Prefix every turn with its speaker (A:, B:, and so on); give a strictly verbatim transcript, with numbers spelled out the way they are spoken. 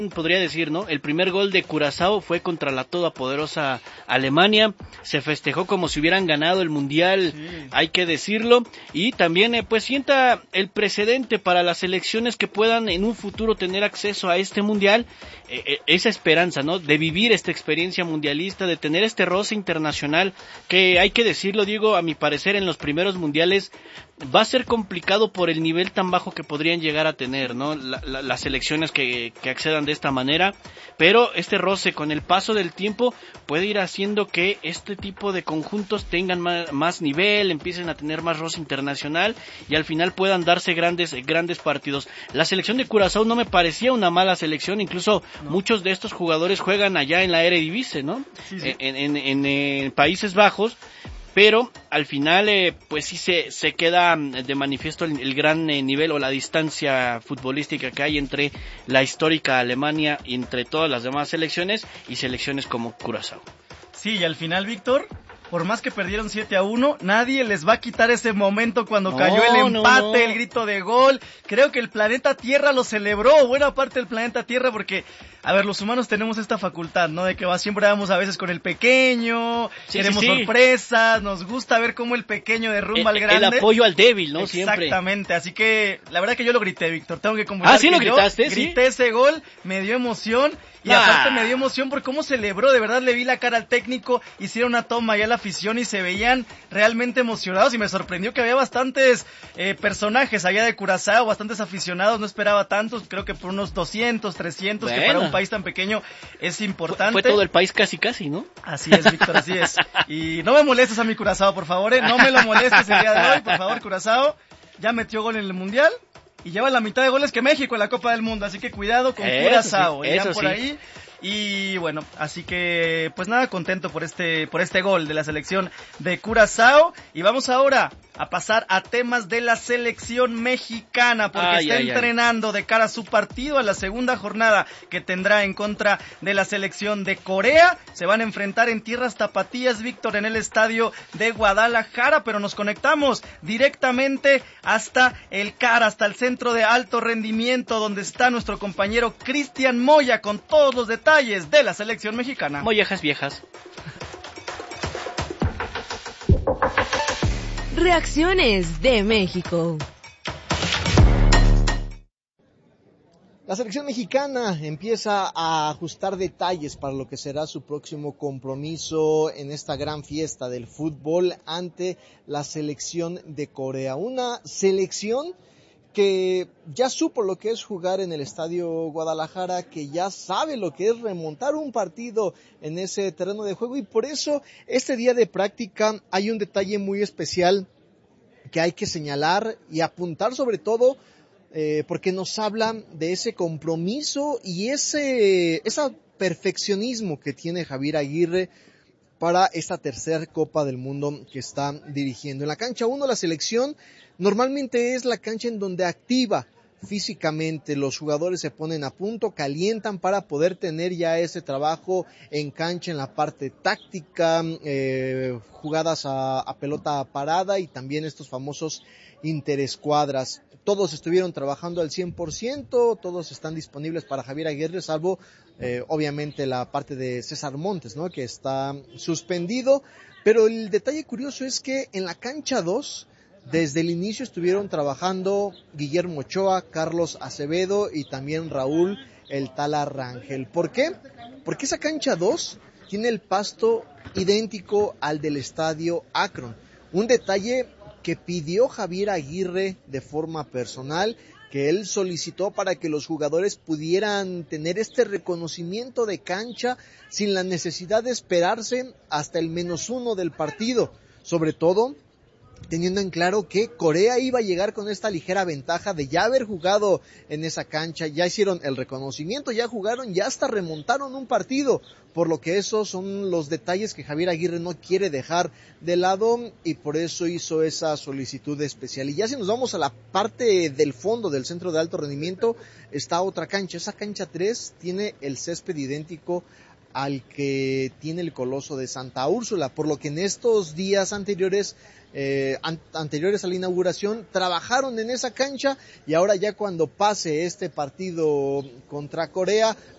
A: podría decir, ¿no? El primer gol de Curazao fue contra la todopoderosa Alemania, se festejó como si hubieran ganado el Mundial, sí. Hay que decirlo, y también eh, pues sienta el precedente para las selecciones que puedan en un futuro tener acceso a este Mundial, eh, eh, esa esperanza, ¿no? De vivir esta experiencia mundialista, de tener este roce internacional, que hay que decirlo, Diego, a mi parecer en los primeros Mundiales va a ser complicado por el nivel tan bajo que podrían llegar a tener, ¿no? La, la, las selecciones que, que accedan de esta manera, pero este roce con el paso del tiempo puede ir haciendo que este tipo de conjuntos tengan más, más nivel, empiecen a tener más roce internacional y al final puedan darse grandes, grandes partidos. La selección de Curazao no me parecía una mala selección, incluso no. Muchos de estos jugadores juegan allá en la Eredivisie, ¿no? Sí, sí. En, en, en, en Países Bajos. Pero al final eh, pues sí se, se queda de manifiesto el, el gran eh, nivel o la distancia futbolística que hay entre la histórica Alemania y entre todas las demás selecciones y selecciones como Curazao.
B: Sí, y al final, Víctor, por más que perdieron siete a uno, nadie les va a quitar ese momento cuando no, cayó el empate, no, no. El grito de gol. Creo que el planeta Tierra lo celebró, buena parte del planeta Tierra, porque, a ver, los humanos tenemos esta facultad, ¿no? De que va, siempre vamos a veces con el pequeño, sí, queremos sí, sí. sorpresas, nos gusta ver cómo el pequeño derrumba
A: el,
B: al grande.
A: El apoyo al débil, ¿no? Siempre.
B: Exactamente, así que la verdad que yo lo grité, Víctor, tengo que confesar.
A: Ah, ¿sí
B: que
A: lo gritaste?
B: Yo
A: ¿sí?
B: Grité ese gol, me dio emoción. Y ah. aparte me dio emoción por cómo celebró, de verdad le vi la cara al técnico, hicieron una toma ya a la afición y se veían realmente emocionados y me sorprendió que había bastantes eh, personajes allá de Curazao, bastantes aficionados, no esperaba tantos, creo que por unos doscientos, trescientos, bueno. Que para un país tan pequeño es importante.
A: Fue, fue todo el país casi casi, ¿no?
B: Así es, Víctor, así es. Y no me molestes a mi Curazao, por favor, ¿eh? No me lo molestes el día de hoy, por favor, Curazao, ya metió gol en el Mundial. Y lleva la mitad de goles que México en la Copa del Mundo, así que cuidado con Curazao,
A: sí,
B: ya por
A: sí.
B: ahí. Y bueno, así que pues nada, contento por este por este gol de la selección de Curazao. Y vamos ahora a pasar a temas de la selección mexicana, porque ay, está ay, entrenando ay. de cara a su partido, a la segunda jornada que tendrá en contra de la selección de Corea. Se van a enfrentar en tierras tapatías, Víctor, en el estadio de Guadalajara, pero nos conectamos directamente hasta el C A R, hasta el centro de alto rendimiento, donde está nuestro compañero Cristian Moya con todos los detalles de la selección mexicana.
A: Mollejas viejas.
C: Reacciones de México.
D: La selección mexicana empieza a ajustar detalles para lo que será su próximo compromiso en esta gran fiesta del fútbol ante la selección de Corea. Una selección que ya supo lo que es jugar en el Estadio Guadalajara, que ya sabe lo que es remontar un partido en ese terreno de juego, y por eso este día de práctica hay un detalle muy especial que hay que señalar y apuntar, sobre todo eh, porque nos habla de ese compromiso y ese, ese perfeccionismo que tiene Javier Aguirre para esta tercera Copa del Mundo que está dirigiendo. En la cancha uno, la selección normalmente es la cancha en donde activa físicamente, los jugadores se ponen a punto, calientan para poder tener ya ese trabajo en cancha en la parte táctica, eh, jugadas a, a pelota parada y también estos famosos interescuadras. Todos estuvieron trabajando al cien por ciento, todos están disponibles para Javier Aguirre, salvo eh, obviamente la parte de César Montes, ¿no?, que está suspendido, pero el detalle curioso es que en la cancha dos, desde el inicio estuvieron trabajando Guillermo Ochoa, Carlos Acevedo y también Raúl el Tala Rangel. ¿Por qué? Porque esa cancha dos tiene el pasto idéntico al del estadio Akron. Un detalle que pidió Javier Aguirre de forma personal, que él solicitó para que los jugadores pudieran tener este reconocimiento de cancha sin la necesidad de esperarse hasta el menos uno del partido. Sobre todo teniendo en claro que Corea iba a llegar con esta ligera ventaja de ya haber jugado en esa cancha, ya hicieron el reconocimiento, ya jugaron, ya hasta remontaron un partido, por lo que esos son los detalles que Javier Aguirre no quiere dejar de lado y por eso hizo esa solicitud especial. Y ya si nos vamos a la parte del fondo del centro de alto rendimiento, está otra cancha, esa cancha tres tiene el césped idéntico al que tiene el Coloso de Santa Úrsula, por lo que en estos días anteriores Eh, an- anteriores a la inauguración trabajaron en esa cancha y ahora ya cuando pase este partido contra Corea